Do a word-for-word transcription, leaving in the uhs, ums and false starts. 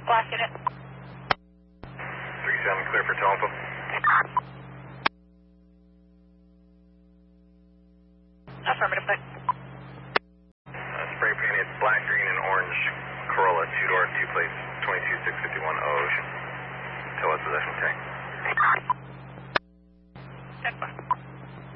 Black unit. three seven, clear for telephone. Affirmative, but. Uh, spray painted black, green, and orange Corolla, two-door, two plates, two two six five one oh